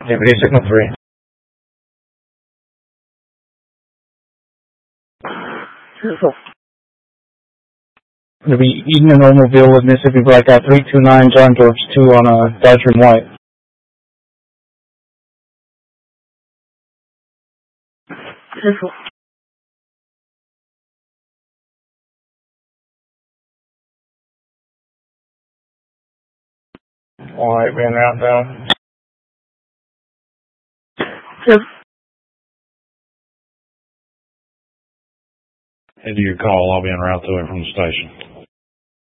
Deputy Signal 3. It'll be Eden and Automobile with Mississippi Blackout 329, John George 2 on a Dodge Rim White. Alright, we're en route down. Yep. Into your call, I'll be en route to it from the station.